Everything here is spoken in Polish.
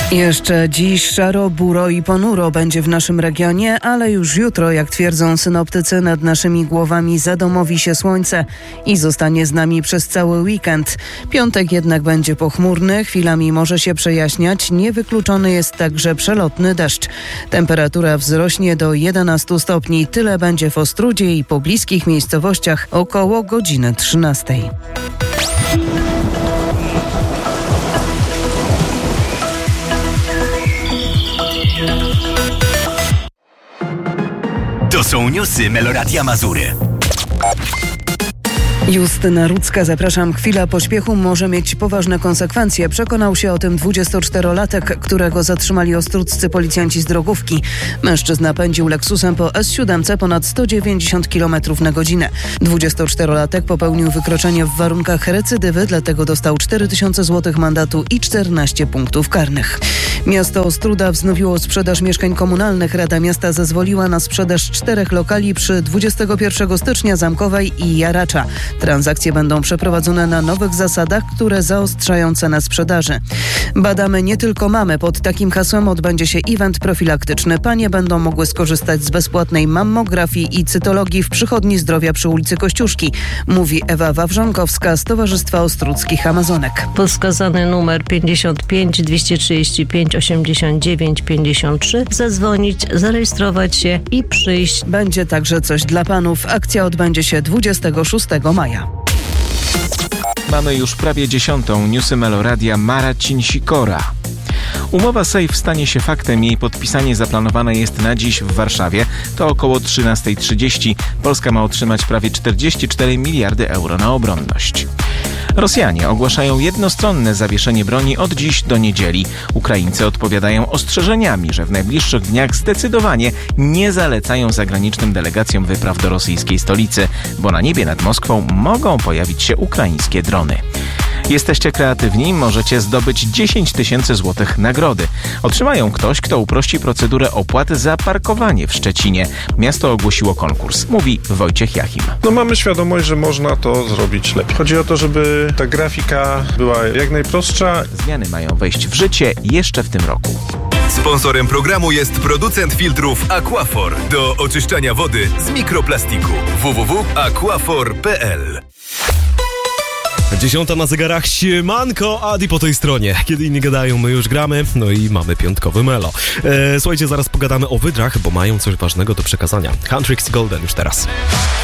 Jeszcze dziś szaro, buro i ponuro będzie w naszym regionie, ale już jutro, jak twierdzą synoptycy, nad naszymi głowami zadomowi się słońce i zostanie z nami przez cały weekend. Piątek jednak będzie pochmurny, chwilami może się przejaśniać, niewykluczony jest także przelotny deszcz. Temperatura wzrośnie do 11 stopni, tyle będzie w Ostródzie i pobliskich miejscowościach około godziny 13. To są newsy Meloradia Mazury. Justyna Rudzka, zapraszam. Chwila pośpiechu może mieć poważne konsekwencje. Przekonał się o tym 24-latek, którego zatrzymali ostródzcy policjanci z drogówki. Mężczyzna pędził Lexusem po S7 ponad 190 km na godzinę. 24-latek popełnił wykroczenie w warunkach recydywy, dlatego dostał 4000 zł mandatu i 14 punktów karnych. Miasto Ostróda wznowiło sprzedaż mieszkań komunalnych. Rada Miasta zezwoliła na sprzedaż 4 lokali przy 21 stycznia Zamkowej i Jaracza. Transakcje będą przeprowadzone na nowych zasadach, które zaostrzają cenę sprzedaży. Badamy nie tylko mamy. Pod takim hasłem odbędzie się event profilaktyczny. Panie będą mogły skorzystać z bezpłatnej mammografii i cytologii w Przychodni Zdrowia przy ulicy Kościuszki, mówi Ewa Wawrzonkowska z Towarzystwa Ostródzkich Amazonek. Podskazany numer 55 235 89 53 zadzwonić, zarejestrować się i przyjść. Będzie także coś dla panów. Akcja odbędzie się 26 maja. Mamy już prawie 10. Newsy Meloradia. Marcin-Sikora. Umowa SAFE stanie się faktem. Jej podpisanie zaplanowane jest na dziś w Warszawie. To około 13:30. Polska ma otrzymać prawie 44 miliardy euro na obronność. Rosjanie ogłaszają jednostronne zawieszenie broni od dziś do niedzieli. Ukraińcy odpowiadają ostrzeżeniami, że w najbliższych dniach zdecydowanie nie zalecają zagranicznym delegacjom wypraw do rosyjskiej stolicy, bo na niebie nad Moskwą mogą pojawić się ukraińskie drony. Jesteście kreatywni? Możecie zdobyć 10 000 złotych nagrody. Otrzymają ktoś, kto uprości procedurę opłat za parkowanie w Szczecinie. Miasto ogłosiło konkurs, mówi Wojciech Jachim. Mamy świadomość, że można to zrobić lepiej. Chodzi o to, żeby ta grafika była jak najprostsza. Zmiany mają wejść w życie jeszcze w tym roku. Sponsorem programu jest producent filtrów Aquaphor do oczyszczania wody z mikroplastiku. www.aquaphor.pl. 10 na zegarach, siemanko, Adi po tej stronie. Kiedy inni gadają, my już gramy, no i mamy piątkowy melo. Słuchajcie, zaraz pogadamy o wydrach, bo mają coś ważnego do przekazania. Country X Golden już teraz.